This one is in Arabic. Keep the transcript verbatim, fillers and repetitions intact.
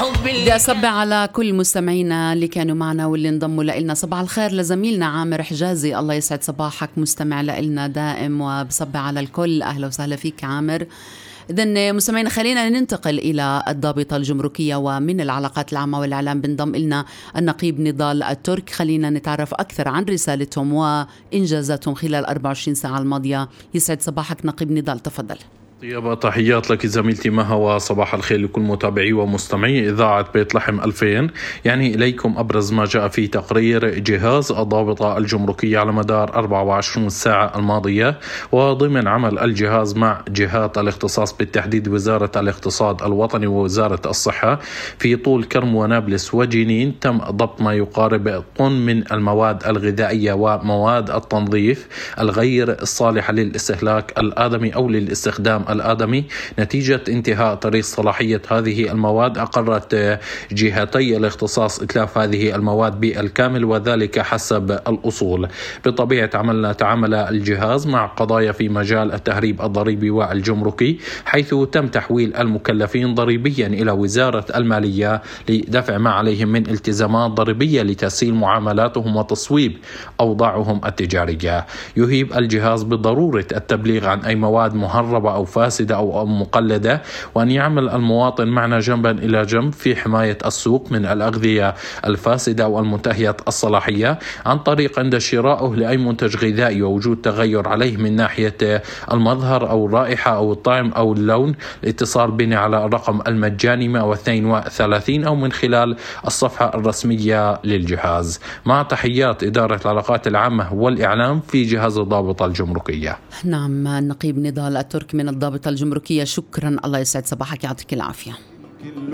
بدي أصبح على كل مستمعينا اللي كانوا معنا واللي انضموا لنا. صباح الخير لزميلنا عامر حجازي، الله يسعد صباحك، مستمع لنا دائم وبصبح على الكل. أهلا وسهلا فيك عامر. إذن مستمعينا خلينا ننتقل إلى الضابطة الجمركية ومن العلاقات العامة والإعلام بنضم لنا النقيب نضال الترك. خلينا نتعرف أكثر عن رسالتهم وإنجازاتهم خلال أربع وعشرين ساعة الماضية. يسعد صباحك نقيب نضال، تفضل. طيب، تحيات لك زميلتي مها، وصباح الخير لكل متابعي ومستمعي إذاعة بيت لحم ألفين. يعني إليكم أبرز ما جاء في تقرير جهاز الضابطة الجمركية على مدار أربع وعشرين ساعة الماضية، وضمن عمل الجهاز مع جهات الاختصاص بالتحديد وزارة الاقتصاد الوطني ووزارة الصحة في طول كرم ونابلس وجنين. تم ضبط ما يقارب طن من المواد الغذائية ومواد التنظيف الغير الصالحة للاستهلاك الآدمي أو للاستخدام الآدمي نتيجة انتهاء تاريخ صلاحية هذه المواد. أقرت جهتي الاختصاص إتلاف هذه المواد بالكامل، وذلك حسب الأصول. بطبيعة عملنا تعامل الجهاز مع قضايا في مجال التهريب الضريبي والجمركي، حيث تم تحويل المكلفين ضريبيا إلى وزارة المالية لدفع ما عليهم من التزامات ضريبية لتسهيل معاملاتهم وتصويب أوضاعهم التجارية. يهيب الجهاز بضرورة التبليغ عن أي مواد مهربة أو فاسدة أو مقلدة، وأن يعمل المواطن معنا جنبا إلى جنب في حماية السوق من الأغذية الفاسدة أو المنتهية الصلاحية، عن طريق عند شرائه لأي منتج غذائي ووجود تغير عليه من ناحية المظهر أو الرائحة أو الطعم أو اللون، الاتصال بنا على الرقم المجاني مئة واثنين وثلاثين أو من خلال الصفحة الرسمية للجهاز. مع تحيات إدارة العلاقات العامة والإعلام في جهاز الضابطة الجمركية. نعم، النقيب نضال الترك من الضابطة الجمركية، شكرا، الله يسعد صباحك، يعطيك العافية.